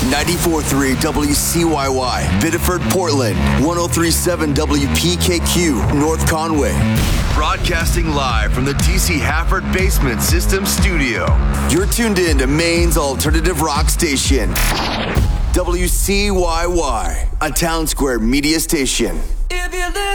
94.3 WCYY, Biddeford, Portland. 103.7 WPKQ, North Conway. Broadcasting live from the DC Hafford Basement System Studio. You're tuned in to Maine's alternative rock station. WCYY, a Town Square media station. If you listen